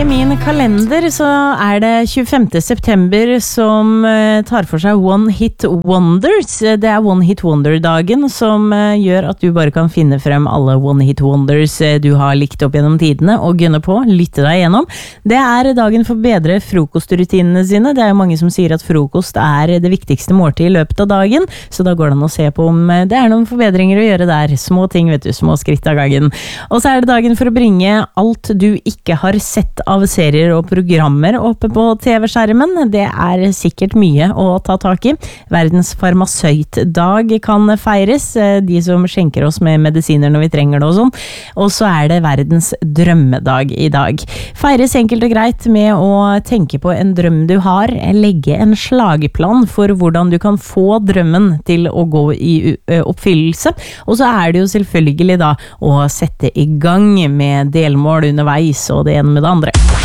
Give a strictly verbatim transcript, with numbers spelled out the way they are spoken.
Ifølge min kalender så er det tjuefemte september som tar for seg One Hit Wonders. Det er One Hit Wonder-dagen som gjør at du bare kan finne frem alle One Hit Wonders du har likt opp gjennom tidene og gunne på, lytte deg gjennom. Det er dagen for bedre frokostrutinene sine. Det er jo mange som sier at frokost er det viktigste måltid i løpet av dagen, så da går det an å se på om det er noen forbedringer å gjøre der. Små ting, vet du, små skritt av gangen. Og så er det dagen for å bringe alt du ikke har sett av serier og programmer oppe på T V-skjermen. Det er sikkert mye å ta tak i. Verdens farmasøytdag kan feires, de som skjenker oss med medisiner når vi trenger det og sånn. Og så er det verdens drømmedag i dag. Feires enkelt og greit med å tenke på en drøm du har, legge en slagplan for hvordan du kan få drømmen til å gå i oppfyllelse. Og så er det jo selvfølgelig da å sette i gang med delmål underveis og det ene med det andre.